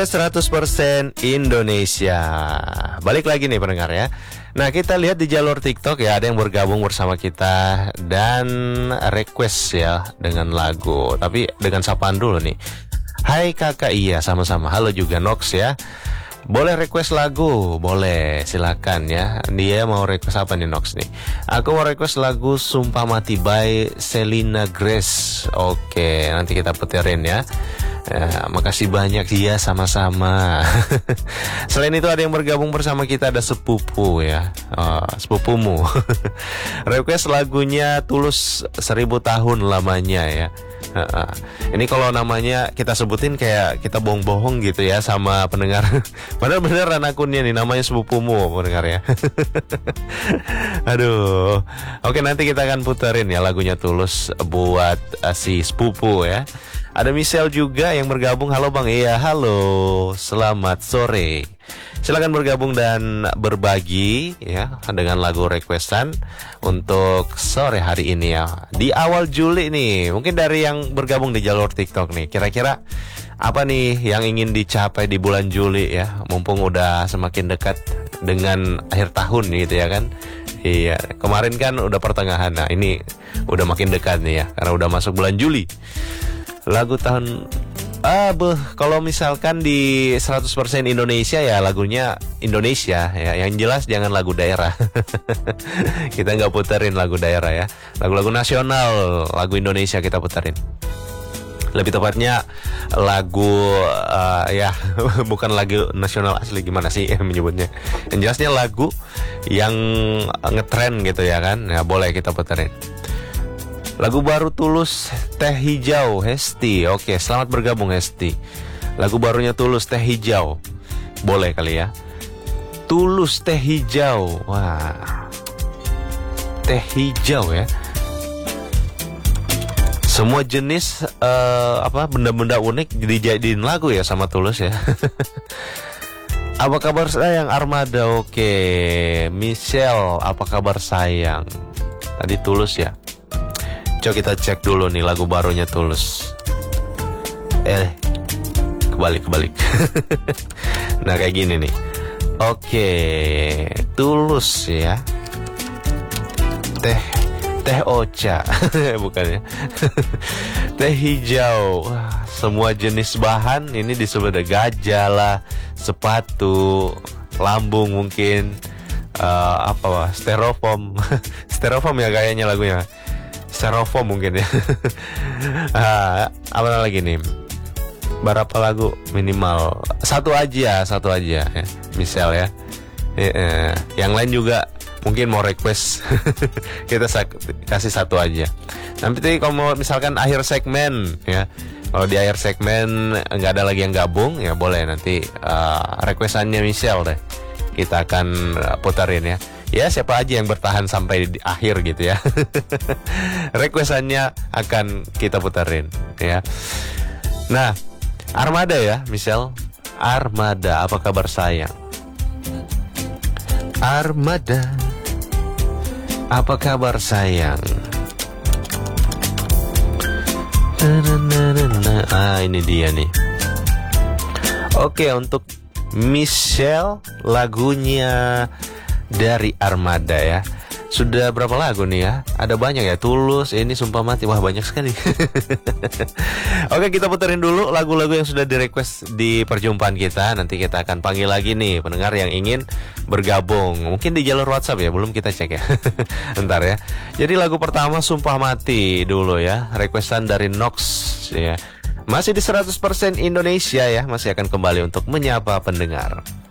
100% Indonesia. Balik lagi nih pendengar ya. Nah, kita lihat di jalur TikTok ya, ada yang bergabung bersama kita dan request ya dengan lagu. Tapi dengan sapaan dulu nih. Hai kakak, iya sama-sama. Halo juga Nox ya. Boleh request lagu? Boleh, silakan ya. Dia mau request apa nih Nox nih? Aku mau request lagu Sumpah Mati by Selena Grace. Oke, nanti kita puterin ya. Ya, makasih banyak ya, sama-sama. Selain itu ada yang bergabung bersama kita, ada sepupu ya, sepupumu. Request lagunya Tulus 1000 tahun lamanya ya. Ini kalau namanya kita sebutin kayak kita bohong-bohong gitu ya sama pendengar. Padahal beneran akunnya nih, namanya sepupumu pendengar ya. Aduh. Oke, nanti kita akan puterin ya lagunya Tulus buat si sepupu ya. Ada Michelle juga yang bergabung. Halo Bang. Iya, halo. Selamat sore. Silakan bergabung dan berbagi ya dengan lagu requestan untuk sore hari ini ya. Di awal Juli nih. Mungkin dari yang bergabung di jalur TikTok nih. Kira-kira apa nih yang ingin dicapai di bulan Juli ya? Mumpung udah semakin dekat dengan akhir tahun gitu ya kan. Iya, kemarin kan udah pertengahan. Nah, ini udah makin dekat nih ya karena udah masuk bulan Juli. Lagu tahun kalau misalkan di 100% Indonesia ya lagunya Indonesia ya. Yang jelas jangan lagu daerah. Kita nggak puterin lagu daerah ya. Lagu-lagu nasional, lagu Indonesia kita puterin. Lebih tepatnya lagu ya bukan lagu nasional asli, gimana sih menyebutnya. Yang jelasnya lagu yang ngetren gitu ya kan. Ya boleh kita puterin. Lagu baru Tulus, Teh Hijau, Hesti. Oke, selamat bergabung Hesti. Lagu barunya Tulus, Teh Hijau. Boleh kali ya. Tulus, Teh Hijau. Wah, Teh Hijau ya. Semua jenis benda-benda unik dijadiin lagu ya sama Tulus ya. Apa kabar sayang Armada? Oke, Michelle, apa kabar sayang? Tadi Tulus ya. Coba kita cek dulu nih lagu barunya Tulus. Kebalik. Nah kayak gini nih. Oke, Tulus ya. Teh Ocha. Bukan ya. Teh Hijau. Semua jenis bahan ini disebut ada gajah lah, sepatu, lambung mungkin, styrofoam. Styrofoam ya kayaknya lagunya. Styrofoam mungkin ya. Apa lagi nih? Berapa lagu minimal? Satu aja ya. Misal ya. Yang lain juga mungkin mau request. Kita kasih satu aja. Nanti kalau mau misalkan akhir segmen ya. Kalau di akhir segmen nggak ada lagi yang gabung ya boleh nanti requestannya Michelle deh. Kita akan putarin ya. Ya siapa aja yang bertahan sampai di akhir gitu ya. Requestannya akan kita putarin ya. Nah, Armada ya Michelle. Armada, apa kabar sayang? Armada, apa kabar sayang? Ini dia nih. Oke, untuk Michelle lagunya dari Armada ya. Sudah berapa lagu nih ya? Ada banyak ya. Tulus, ini Sumpah Mati. Wah banyak sekali. Oke, kita puterin dulu lagu-lagu yang sudah di-request di perjumpaan kita. Nanti kita akan panggil lagi nih pendengar yang ingin bergabung. Mungkin di jalur WhatsApp ya, belum kita cek ya. Ntar ya. Jadi lagu pertama Sumpah Mati dulu ya. Requestan dari Nox ya. Masih di 100% Indonesia ya. Masih akan kembali untuk menyapa pendengar.